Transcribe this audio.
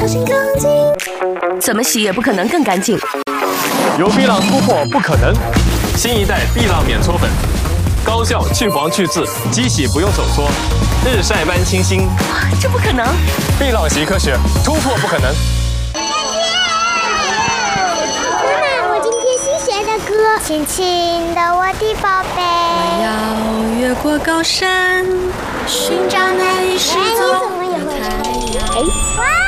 心更近，怎么洗也不可能更干净。 有碧浪突破不可能，新一代碧浪免搓粉，高效去黄去渍，机洗不用手搓，日晒般清新。 这不可能！ 碧浪习科学，突破不可能。 妈妈，我今天新学的歌，轻轻的我的宝贝。 我要越过高山，寻找那一失踪的太阳。 哇！